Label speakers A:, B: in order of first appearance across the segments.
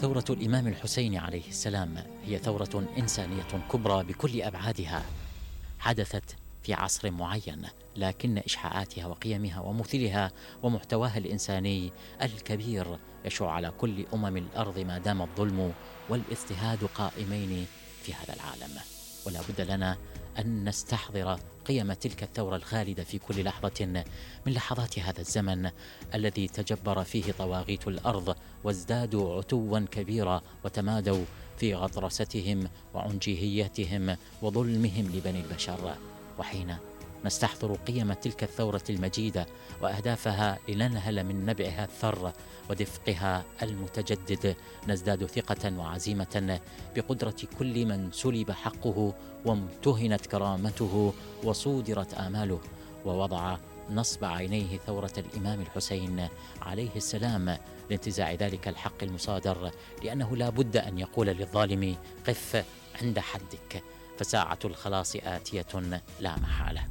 A: ثورة الإمام الحسين عليه السلام هي ثورة إنسانية كبرى بكل أبعادها، حدثت في عصر معين، لكن إشحاءاتها وقيمها ومثلها ومحتواها الإنساني الكبير يشع على كل الأرض ما دام الظلم والاضطهاد قائمين في هذا العالم. ولا بد لنا أن نستحضر قيم تلك الثورة الخالدة في كل لحظة من لحظات هذا الزمن الذي تجبر فيه طواغيت الأرض وازدادوا عتوا كبيرا وتمادوا في غطرستهم وعنجهيتهم وظلمهم لبني البشر. وحين نستحضر قيم تلك الثورة المجيدة وأهدافها لننهل من نبعها الثر ودفقها المتجدد، نزداد ثقة وعزيمة بقدرة كل من سلب حقه وامتهنت كرامته وصودرت آماله ووضع نصب عينيه ثورة الإمام الحسين عليه السلام لانتزاع ذلك الحق المصادر، لأنه لا بد أن يقول للظالم قف عند حدك، فساعة الخلاص آتية لا محالة.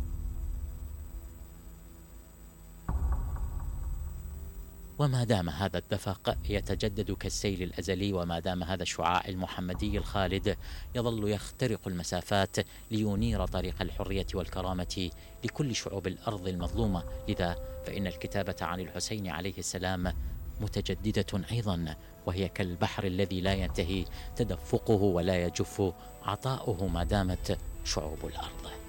A: وما دام هذا الدفق يتجدد كالسيل الأزلي، وما دام هذا الشعاع المحمدي الخالد يظل يخترق المسافات لينير طريق الحرية والكرامة لكل شعوب الأرض المظلومة، لذا فإن الكتابة عن الحسين عليه السلام متجددة أيضا، وهي كالبحر الذي لا ينتهي تدفقه ولا يجف عطاؤه ما دامت شعوب الأرض.